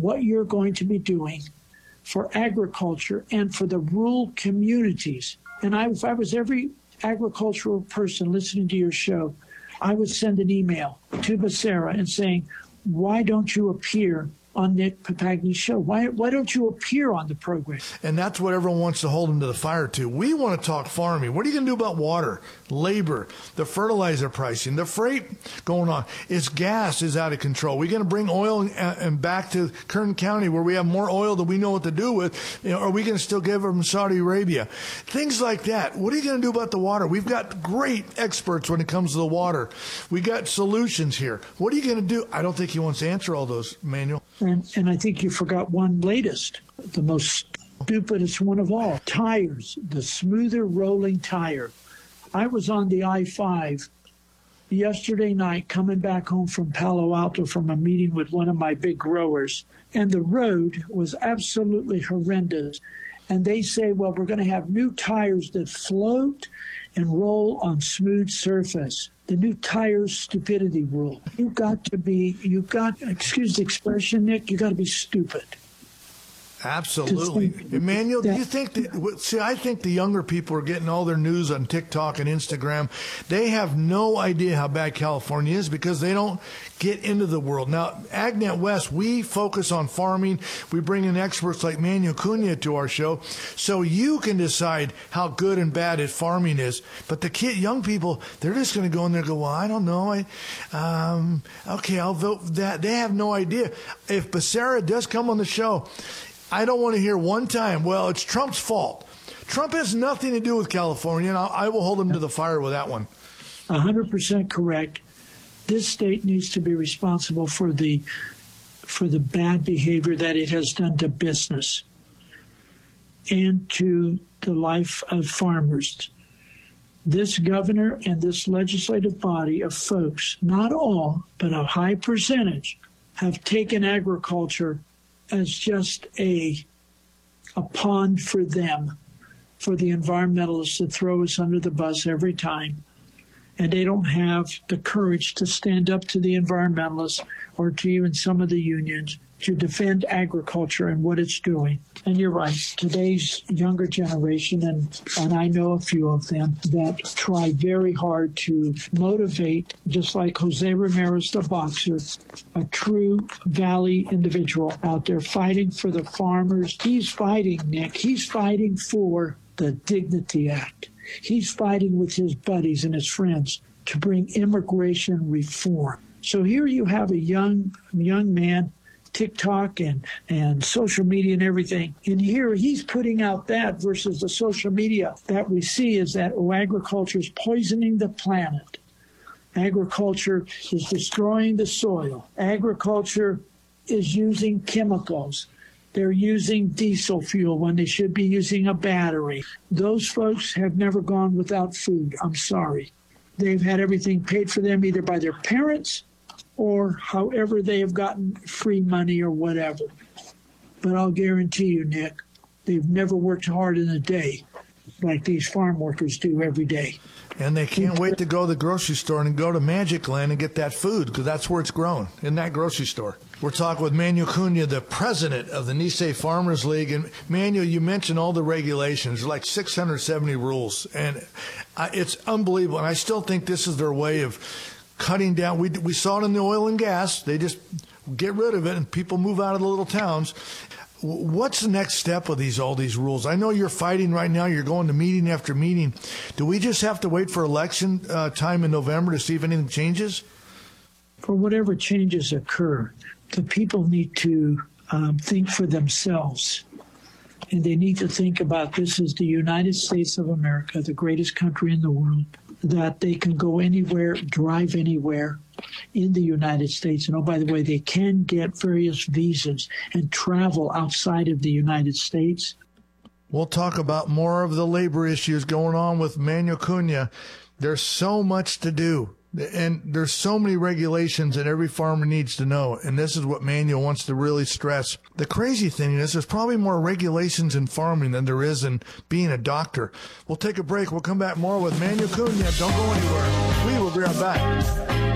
what you're going to be doing for agriculture and for the rural communities. And if I was every agricultural person listening to your show, I would send an email to Becerra and saying, why don't you appear on Nick Papagni's show? Why don't you appear on the program? And that's what everyone wants to hold him to the fire to. We want to talk farming. What are you going to do about water, labor, the fertilizer pricing, the freight going on? Gas is out of control. We're going to bring oil and back to Kern County where we have more oil than we know what to do with. Are we going to still give them Saudi Arabia? Things like that. What are you going to do about the water? We've got great experts when it comes to the water. We got solutions here. What are you going to do? I don't think he wants to answer all those, Manuel. And I think you forgot one latest, the most stupidest one of all. Tires, the smoother rolling tire. I was on the I-5 yesterday night coming back home from Palo Alto from a meeting with one of my big growers, and the road was absolutely horrendous. And they say, well, we're going to have new tires that float and roll on smooth surface. The new tire stupidity rule. Excuse the expression, Nick, you got to be stupid. Absolutely. Emmanuel, do you think I think the younger people are getting all their news on TikTok and Instagram. They have no idea how bad California is because they don't get into the world. Now, AgNet West, we focus on farming. We bring in experts like Manuel Cunha to our show so you can decide how good and bad farming is. But the young people, they're just going to go in there and go, well, I don't know. Okay, I'll vote for that. They have no idea. If Becerra does come on the show, I don't want to hear one time, well, it's Trump's fault. Trump has nothing to do with California, and I will hold him to the fire with that one. 100% correct. This state needs to be responsible for the bad behavior that it has done to business and to the life of farmers. This governor and this legislative body of folks, not all, but a high percentage, have taken agriculture as just a pond for them, for the environmentalists to throw us under the bus every time. And they don't have the courage to stand up to the environmentalists or to even some of the unions to defend agriculture and what it's doing. And you're right, today's younger generation, and I know a few of them, that try very hard to motivate, just like Jose Ramirez, the boxer, a true Valley individual out there fighting for the farmers. He's fighting, Nick. He's fighting for the Dignity Act. He's fighting with his buddies and his friends to bring immigration reform. So here you have a young man, TikTok and social media and everything. And here he's putting out that versus the social media that we see is that, agriculture is poisoning the planet. Agriculture is destroying the soil. Agriculture is using chemicals. They're using diesel fuel when they should be using a battery. Those folks have never gone without food. I'm sorry. They've had everything paid for them either by their parents or however they have gotten free money or whatever. But I'll guarantee you, Nick, they've never worked hard in a day like these farm workers do every day. And they can't wait to go to the grocery store and go to Magic Land and get that food because that's where it's grown, in that grocery store. We're talking with Manuel Cunha, the president of the Nisei Farmers League. And Manuel, you mentioned all the regulations. There's like 670 rules. And it's unbelievable. And I still think this is their way of cutting down. We saw it in the oil and gas. They just get rid of it and people move out of the little towns. What's the next step of all these rules? I know you're fighting right now. You're going to meeting after meeting. Do we just have to wait for election time in November to see if anything changes? For whatever changes occur, the people need to think for themselves. And they need to think about this as the United States of America, the greatest country in the world, that they can go anywhere, drive anywhere in the United States. And, oh, by the way, they can get various visas and travel outside of the United States. We'll talk about more of the labor issues going on with Manuel Cunha. There's so much to do. And there's so many regulations that every farmer needs to know. And this is what Manuel wants to really stress. The crazy thing is there's probably more regulations in farming than there is in being a doctor. We'll take a break. We'll come back more with Manuel Cunha. Don't go anywhere. We will be right back.